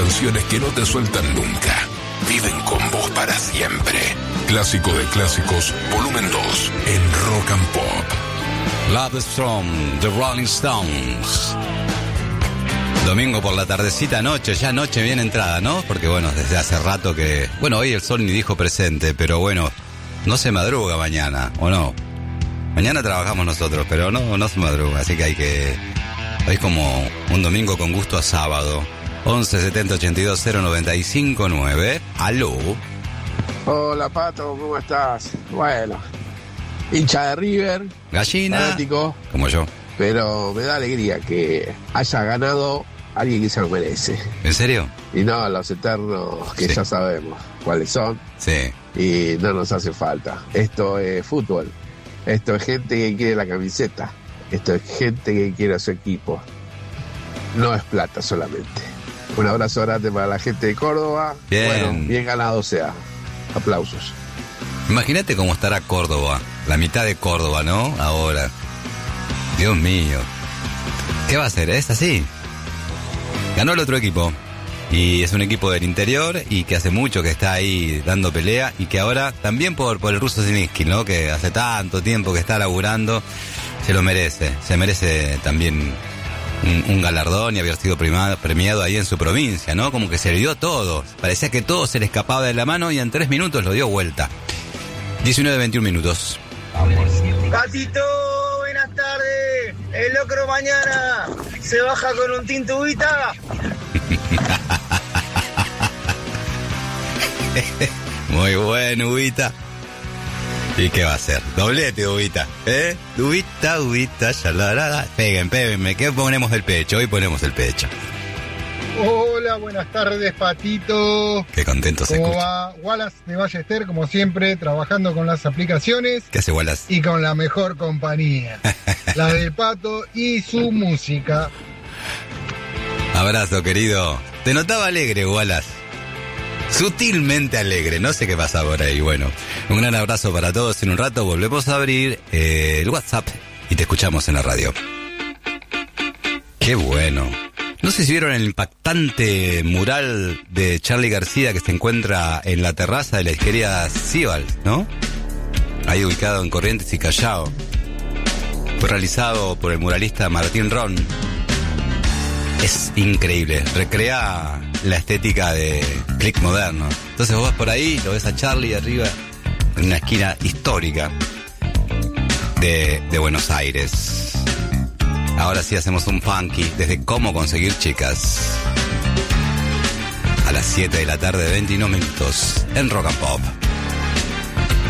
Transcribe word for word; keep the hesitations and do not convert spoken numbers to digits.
canciones que no te sueltan nunca. Viven con vos para siempre. Clásico de clásicos, volumen dos, en Rock and Pop. Love Strong, The Rolling Stones. Domingo por la tardecita, noche, ya noche bien entrada, ¿no? Porque bueno, desde hace rato que... Bueno, hoy el sol ni dijo presente, pero bueno, no se madruga mañana, ¿o no? Mañana trabajamos nosotros, pero no, no se madruga, así que hay que... Hoy como un domingo con gusto a sábado. once setenta ochenta y dos cero noventa y cinco nueve. Aló. Hola Pato, ¿cómo estás? Bueno, hincha de River, gallina, fanático, como yo. Pero me da alegría que haya ganado alguien que se lo merece. ¿En serio? Y no los eternos que sí, ya sabemos cuáles son. Sí. Y no nos hace falta. Esto es fútbol. Esto es gente que quiere la camiseta. Esto es gente que quiere a su equipo. No es plata solamente. Un abrazo grande para la gente de Córdoba. Bien. Bueno, bien ganado sea. Aplausos. Imagínate cómo estará Córdoba. La mitad de Córdoba, ¿no? Ahora. Dios mío. ¿Qué va a hacer? ¿Es así? Ganó el otro equipo. Y es un equipo del interior y que hace mucho que está ahí dando pelea y que ahora también por, por el ruso Zielinski, ¿no? Que hace tanto tiempo que está laburando, se lo merece. Se merece también un, un galardón y haber sido premiado, premiado ahí en su provincia, ¿no? Como que se le dio todo. Parecía que todo se le escapaba de la mano y en tres minutos lo dio vuelta. diecinueve veintiún minutos. Patito, buenas tardes. El locro mañana se baja con un tinto ubita. Muy bueno, Ubita. ¿Y qué va a hacer? Doblete, Ubita. ¿Eh? Ubita, Ubita, shalarara. Peguen, péguenme. ¿Qué ponemos el pecho? Hoy ponemos el pecho. Hola, buenas tardes, Patito. Qué contento se ¿Cómo escucha. va? Wallace de Ballester, como siempre, trabajando con las aplicaciones. ¿Qué hace Wallace? Y con la mejor compañía. La del Pato y su música. Abrazo, querido. Te notaba alegre, Wallace. Sutilmente alegre, no sé qué pasa por ahí. Bueno, un gran abrazo para todos. En un rato volvemos a abrir eh, el WhatsApp y te escuchamos en la radio. Qué bueno. No sé si vieron el impactante mural de Charly García que se encuentra en la terraza de la disquería Cibal, ¿no? Ahí ubicado en Corrientes y Callao. Fue realizado por el muralista Martín Ron. Es increíble, recrea la estética de click moderno. Entonces vos vas por ahí, lo ves a Charly arriba, en una esquina histórica de, de Buenos Aires. Ahora sí hacemos un funky desde cómo conseguir chicas. A las siete de la tarde, veintiuno minutos, en Rock and Pop.